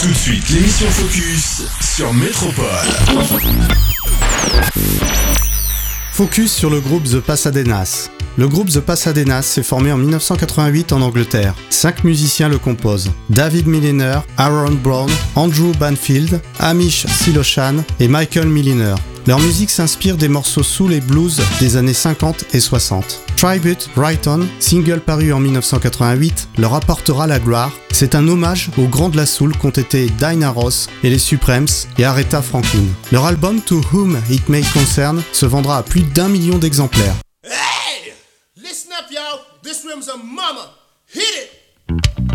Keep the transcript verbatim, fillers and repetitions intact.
Tout de suite, l'émission Focus sur Métropole. Focus sur le groupe The Pasadenas. Le groupe The Pasadenas s'est formé en dix-neuf cent quatre-vingt-huit en Angleterre. Cinq musiciens le composent. David Milliner, Aaron Brown, Andrew Banfield, Hamish Siloshan et Michael Milliner. Leur musique s'inspire des morceaux soul et blues des années cinquante et soixante. Tribute Right On, single paru en dix-neuf cent quatre-vingt-huit, leur apportera la gloire. C'est un hommage aux grands de la soul qu'ont été Diana Ross et les Supremes et Aretha Franklin. Leur album To Whom It May Concern se vendra à plus d'un million d'exemplaires. Hey! Listen up, y'all. This room's a mama. Hit it!